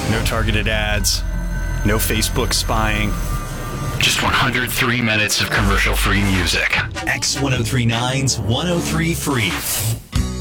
No targeted ads. No Facebook spying. Just 103 minutes of commercial-free music. X1039's 103 Free.